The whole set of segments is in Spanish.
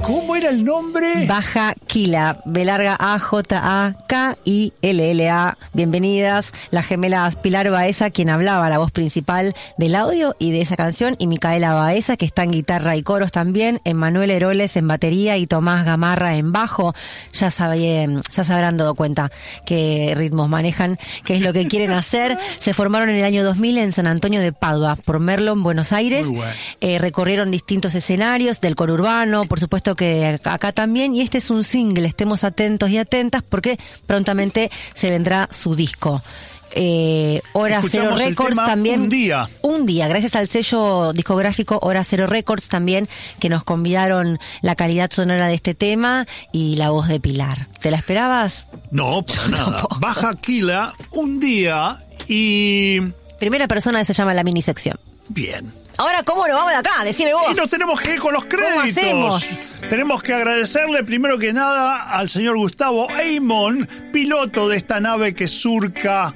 ¿Cómo era el nombre? Baja Killa, B larga A J A K I L L A. Bienvenidas las gemelas Pilar Baeza, quien hablaba la voz principal del audio y de esa canción, y Micaela Baeza, que está en guitarra y coros también, Emmanuel Heroles en batería y Tomás Gamarra en bajo. Ya se habrán dado cuenta qué ritmos manejan, qué es lo que quieren hacer. Se formaron en el año 2000 en San Antonio de Padua, por Merlo, en Buenos Aires. Muy bueno. Recorrieron distintos escenarios del conurbano, por supuesto que acá también, y este es un single. Estemos atentos y atentas porque prontamente se vendrá su disco. Hora Cero Escuchamos Records el tema también. Un día, gracias al sello discográfico Hora Cero Records también, que nos convidaron la calidad sonora de este tema y la voz de Pilar. ¿Te la esperabas? No, para nada. Baja Killa, Un día y... Primera persona que se llama la mini sección. Bien. Ahora, ¿cómo nos vamos de acá? Decime vos. Y nos tenemos que ir con los créditos. ¿Cómo hacemos? Tenemos que agradecerle primero que nada al señor Gustavo Eymon, piloto de esta nave que surca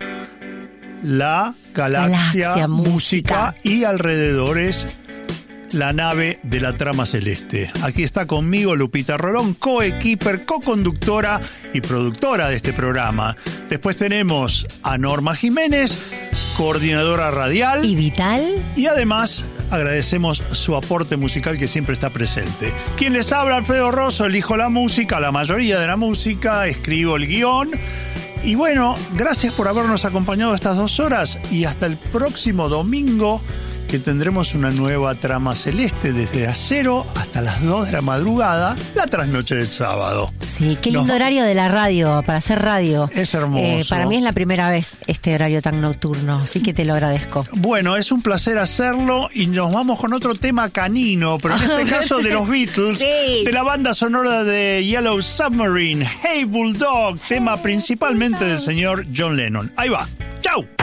la Galaxia Música y alrededores, la nave de la trama celeste. Aquí está conmigo Lupita Rolón, coequiper, coconductora y productora de este programa. Después tenemos a Norma Jiménez, coordinadora radial y vital. Y además agradecemos su aporte musical que siempre está presente. Quien les habla, Alfredo Rosso, elijo la música, la mayoría de la música, escribo el guión. Y bueno, gracias por habernos acompañado estas 2 horas y hasta el próximo domingo, que tendremos una nueva trama celeste desde las 0 hasta las 2 de la madrugada, la trasnoche del sábado. Sí, qué lindo horario de la radio, para hacer radio. Es hermoso. Para mí es la primera vez este horario tan nocturno, así que te lo agradezco. Bueno, es un placer hacerlo y nos vamos con otro tema canino, pero en este caso de los Beatles, sí, de la banda sonora de Yellow Submarine, Hey Bulldog, tema principalmente del señor John Lennon. Ahí va. ¡Chau!